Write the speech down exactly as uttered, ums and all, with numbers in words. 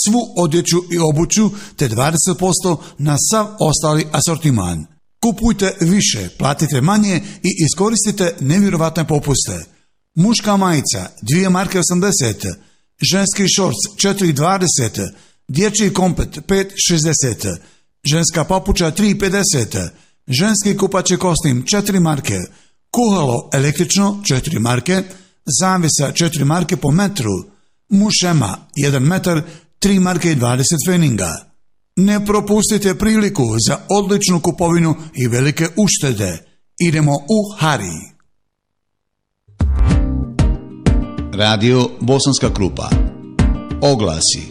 svu odjeću i obuću te dvadeset posto na sav ostali asortiman. Kupujte više, platite manje i iskoristite nevjerovatne popuste. Muška majica dvije marke osamdeset, ženski šorc četiri dvadeset, dječji komplet pet šezdeset, ženska papuča tri pedeset, ženski kupaći kostim četiri marke, kuhalo električno četiri marke, zavisa četiri marke po metru, mušema jedan metar tri marke i dvadeset pfeninga. Ne propustite priliku za odličnu kupovinu i velike uštede. Idemo u Hari. Radio Bosanska Krupa. Oglasi.